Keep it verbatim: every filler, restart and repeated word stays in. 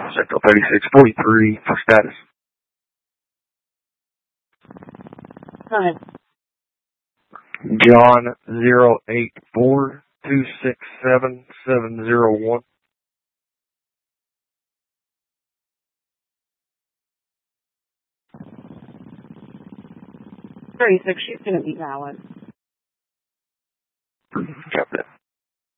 Central thirty-six forty-three for status. Go ahead. John zero eight four two six seven seven zero one. thirty-six, she's going to be valid. Got that.